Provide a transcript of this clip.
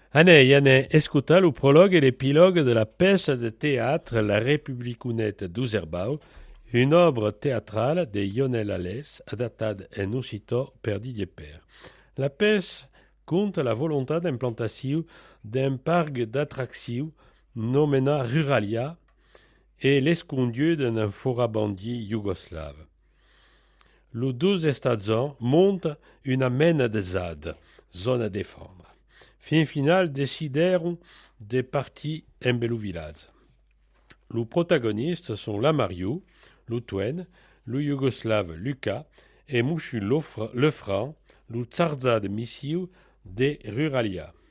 Anne, escuta le prologue et l'épilogue de la pièce de théâtre La Republicunette d'Userbau, une œuvre théâtrale de Lionel Alès, adaptée en Ucito per Didier Père. La pièce compte la volonté d'implantation d'un parc d'attractions nommé Ruralia et l'escondieu d'un forabandier yougoslave. Les deux stations montent une amène de ZAD, zone à défendre. Fin final décidèrent de partir en bel village. Les protagonistes sont la Mario, le Twen, le Yougoslave Lucas et Mouchu Lefranc, le Tsarzad Missile de Ruralia.